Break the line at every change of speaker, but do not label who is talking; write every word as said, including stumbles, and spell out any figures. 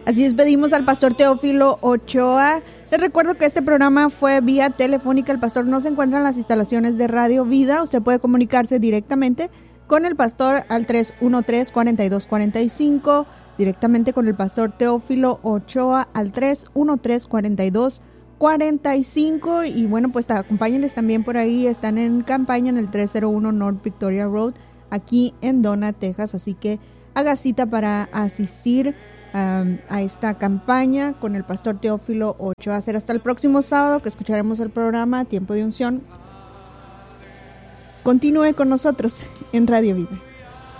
Así despedimos al pastor Teófilo Ochoa. Les recuerdo que este programa fue vía telefónica. El pastor no se encuentra en las instalaciones de Radio Vida. Usted puede comunicarse directamente con el pastor al tres uno tres, cuatro dos cuatro cinco, directamente con el pastor Teófilo Ochoa al tres uno tres, cuatro dos cuatro cinco. Y bueno, pues acompáñenles también por ahí. Están en campaña en el trescientos uno North Victoria Road, aquí en Donna, Texas. Así que haga cita para asistir Um, a esta campaña con el pastor Teófilo Ochoa. Será hasta el próximo sábado que escucharemos el programa Tiempo de Unción. Continúe con nosotros en Radio Vida.